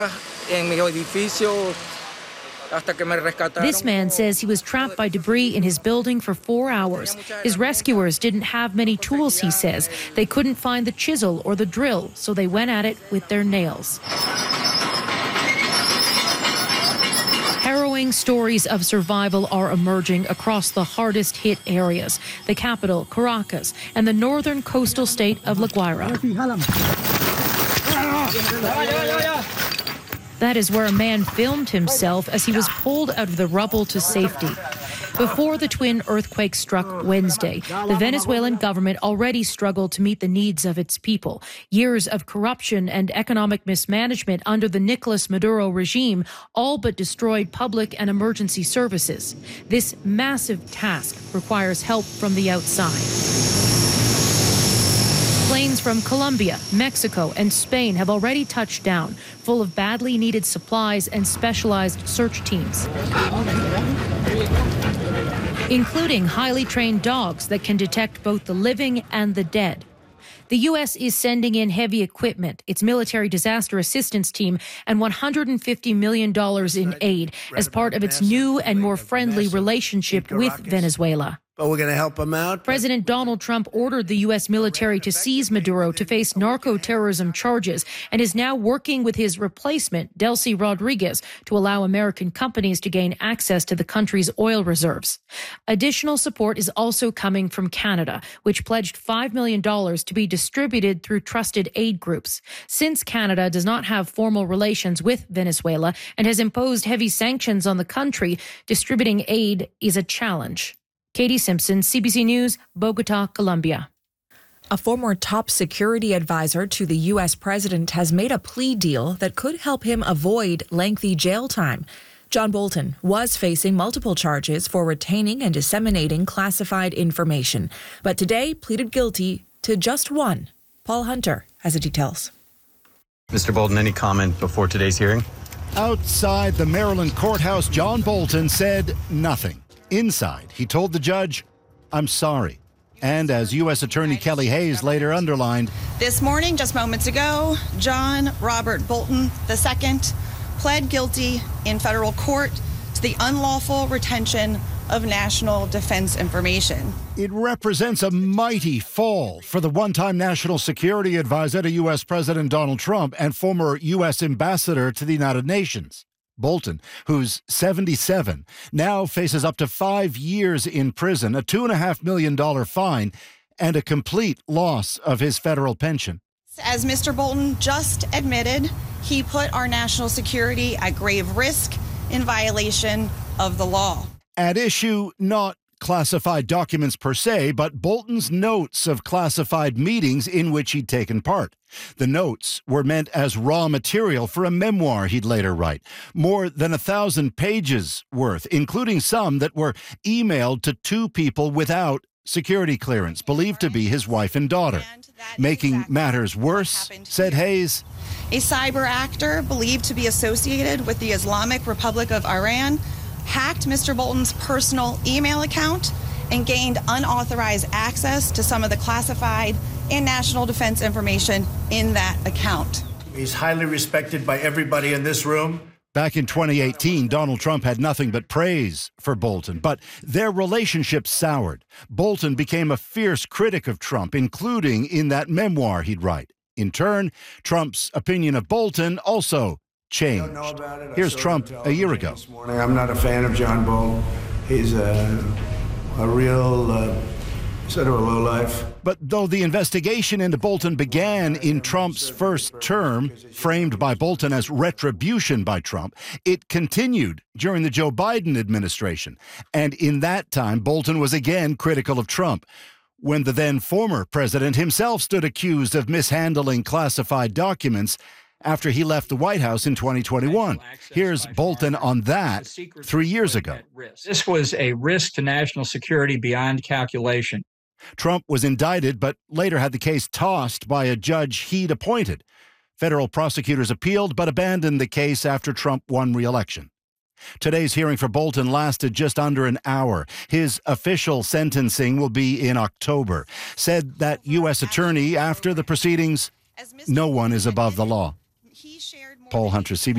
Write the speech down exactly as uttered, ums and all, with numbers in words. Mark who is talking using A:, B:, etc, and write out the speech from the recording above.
A: This man says he was trapped by debris in his building for four hours. His rescuers didn't have many tools, he says. They couldn't find the chisel or the drill, so they went at it with their nails. Harrowing stories of survival are emerging across the hardest hit areas, the capital, Caracas, and the northern coastal state of La Guaira. That is where a man filmed himself as he was pulled out of the rubble to safety. Before the twin earthquakes struck Wednesday, the Venezuelan government already struggled to meet the needs of its people. Years of corruption and economic mismanagement under the Nicolas Maduro regime all but destroyed public and emergency services. This massive task requires help from the outside. Planes from Colombia, Mexico, and Spain have already touched down, full of badly needed supplies and specialized search teams, including highly trained dogs that can detect both the living and the dead. The U S is sending in heavy equipment, its military disaster assistance team, and one hundred fifty million dollars in aid as part of its new and more friendly relationship with Venezuela.
B: But we're going to help them out.
A: President Donald Trump ordered the U S military to seize Maduro to face narco-terrorism charges and is now working with his replacement, Delcy Rodriguez, to allow American companies to gain access to the country's oil reserves. Additional support is also coming from Canada, which pledged five million dollars to be distributed through trusted aid groups. Since Canada does not have formal relations with Venezuela and has imposed heavy sanctions on the country, distributing aid is a challenge. Katie Simpson, C B C News, Bogota, Colombia.
C: A former top security advisor to the U S president has made a plea deal that could help him avoid lengthy jail time. John Bolton was facing multiple charges for retaining and disseminating classified information, but today pleaded guilty to just one. Paul Hunter has the details.
D: Mister Bolton, any comment before today's hearing?
E: Outside the Maryland courthouse, John Bolton said nothing. Inside, he told the judge, "I'm sorry." And as U S Attorney Kelly Hayes later underlined,
F: this morning, just moments ago, John Robert Bolton the second pled guilty in federal court to the unlawful retention of national defense information.
E: It represents a mighty fall for the one-time national security advisor to U S President Donald Trump and former U S ambassador to the United Nations. Bolton, who's seventy-seven, now faces up to five years in prison, a two point five million dollars fine, and a complete loss of his federal pension.
F: As Mister Bolton just admitted, he put our national security at grave risk in violation of the law.
E: At issue, not classified documents per se, but Bolton's notes of classified meetings in which he'd taken part. The notes were meant as raw material for a memoir he'd later write, more than a thousand pages worth, including some that were emailed to two people without security clearance, believed to be his wife and daughter. Making matters worse, said Hayes,
F: a cyber actor believed to be associated with the Islamic Republic of Iran hacked Mister Bolton's personal email account and gained unauthorized access to some of the classified and national defense information in that account.
B: He's highly respected by everybody in this room.
E: Back in twenty eighteen, Donald Trump had nothing but praise for Bolton, but their relationship soured. Bolton became a fierce critic of Trump, including in that memoir he'd write. In turn, Trump's opinion of Bolton also changed. Here's Trump a year ago.
B: This morning, I'm not a fan of John Bolton. He's a, a real uh, sort of a lowlife.
E: But though the investigation into Bolton began in Trump's first term, framed by Bolton as retribution by Trump, it continued during the Joe Biden administration. And in that time, Bolton was again critical of Trump, when the then former president himself stood accused of mishandling classified documents after he left the White House in twenty twenty-one. Here's Bolton on that three years ago.
G: This was a risk to national security beyond calculation.
E: Trump was indicted, but later had the case tossed by a judge he'd appointed. Federal prosecutors appealed, but abandoned the case after Trump won re-election. Today's hearing for Bolton lasted just under an hour. His official sentencing will be in October. Said that U S attorney after the proceedings, no one is above the law. Paul Hunter, C B S.